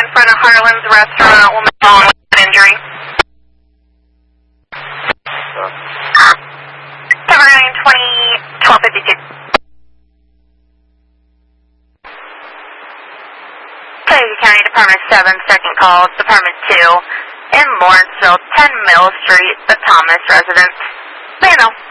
front of Harlan's Restaurant. Woman following with an injury. Cover 920, 1252. Clayton County Department 7, second call, Department 2, in Lawrenceville, 10 Mill Street, the Thomas residence. May I know?